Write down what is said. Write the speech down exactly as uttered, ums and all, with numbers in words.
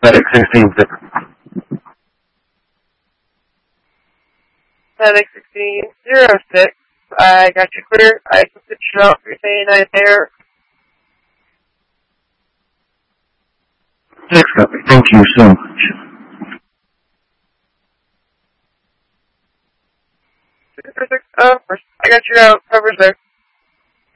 Medic sixteen six. Medic sixteen zero six. I got you clear. I can switch you out for your saying night there. Six copy. Thank you so much. Six, six, uh, I got you out. Cover six.